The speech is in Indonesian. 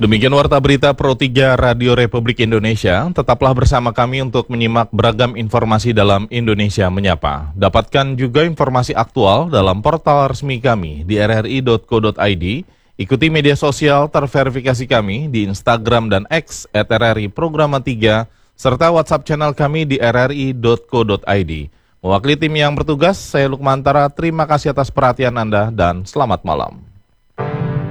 Demikian Warta Berita Pro 3 Radio Republik Indonesia. Tetaplah bersama kami untuk menyimak beragam informasi dalam Indonesia Menyapa. Dapatkan juga informasi aktual dalam portal resmi kami di rri.co.id. Ikuti media sosial terverifikasi kami di Instagram dan X @RRI Programa 3, serta WhatsApp channel kami di rri.co.id. Mewakili tim yang bertugas, saya Lukmantara, terima kasih atas perhatian Anda dan selamat malam.